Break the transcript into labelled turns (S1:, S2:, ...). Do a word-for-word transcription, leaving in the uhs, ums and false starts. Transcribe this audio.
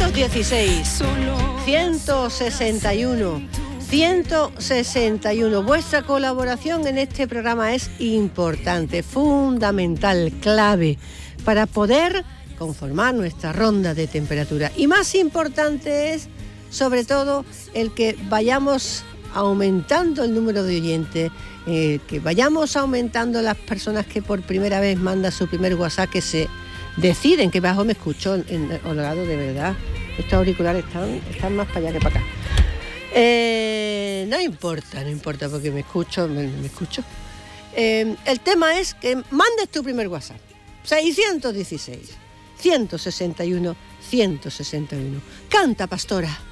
S1: seiscientos dieciséis, ciento sesenta y uno, ciento sesenta y uno. Vuestra colaboración en este programa es importante, fundamental, clave, para poder conformar nuestra ronda de temperatura. Y más importante es, sobre todo, el que vayamos aumentando el número de oyentes, eh, que vayamos aumentando las personas que por primera vez mandan su primer WhatsApp, que se deciden, que bajo me escucho en Holgado, de verdad. Estos auriculares están, están más para allá que para acá. Eh, no importa, no importa, porque me escucho, me, me escucho. Eh, el tema es que mandes tu primer WhatsApp. seiscientos dieciséis, ciento sesenta y uno, ciento sesenta y uno. Canta, pastora.